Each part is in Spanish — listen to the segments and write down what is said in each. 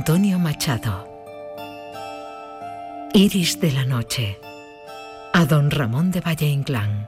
Antonio Machado. Iris de la noche. A don Ramón de Valle Inclán.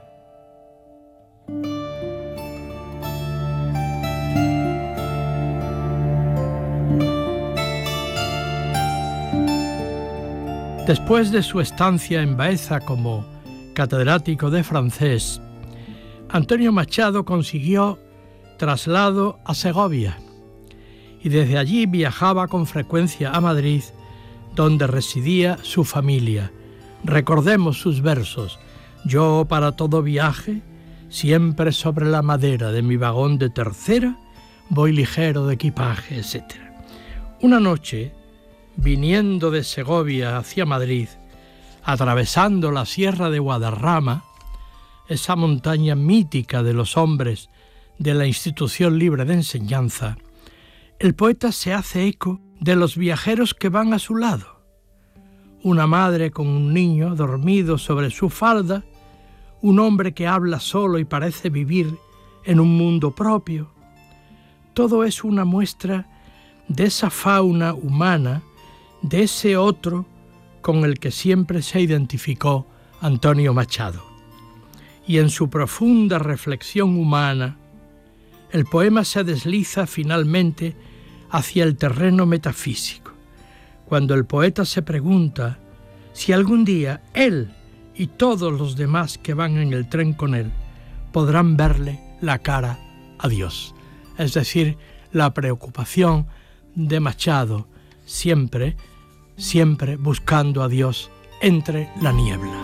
Después de su estancia en Baeza como catedrático de francés, Antonio Machado consiguió traslado a Segovia y desde allí viajaba con frecuencia a Madrid, donde residía su familia. Recordemos sus versos: yo para todo viaje, siempre sobre la madera de mi vagón de tercera, voy ligero de equipaje, etc. Una noche, viniendo de Segovia hacia Madrid, atravesando la Sierra de Guadarrama, esa montaña mítica de los hombres de la Institución Libre de Enseñanza, el poeta se hace eco de los viajeros que van a su lado. Una madre con un niño dormido sobre su falda, un hombre que habla solo y parece vivir en un mundo propio. Todo es una muestra de esa fauna humana, de ese otro con el que siempre se identificó Antonio Machado. Y en su profunda reflexión humana, el poema se desliza finalmente hacia el terreno metafísico, cuando el poeta se pregunta si algún día él y todos los demás que van en el tren con él podrán verle la cara a Dios. Es decir, la preocupación de Machado siempre buscando a Dios entre la niebla.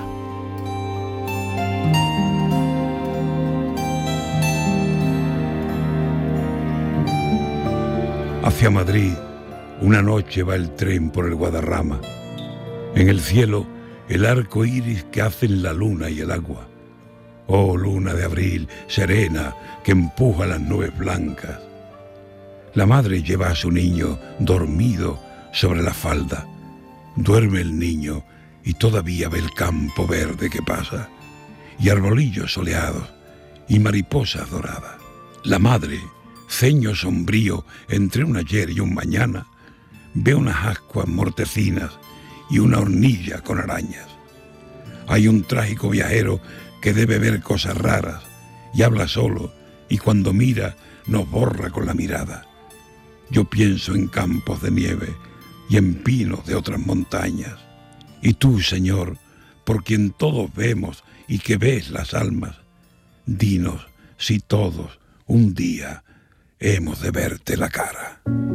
Hacia Madrid, una noche va el tren por el Guadarrama. En el cielo, el arco iris que hacen la luna y el agua. Oh, luna de abril, serena, que empuja las nubes blancas. La madre lleva a su niño dormido sobre la falda. Duerme el niño y todavía ve el campo verde que pasa, y arbolillos soleados, y mariposas doradas. La madre, ceño sombrío entre un ayer y un mañana, ve unas ascuas mortecinas y una hornilla con arañas. Hay un trágico viajero que debe ver cosas raras y habla solo, y cuando mira nos borra con la mirada. Yo pienso en campos de nieve y en pinos de otras montañas. Y tú, Señor, por quien todos vemos y que ves las almas, dinos si todos un día hemos de verte la cara.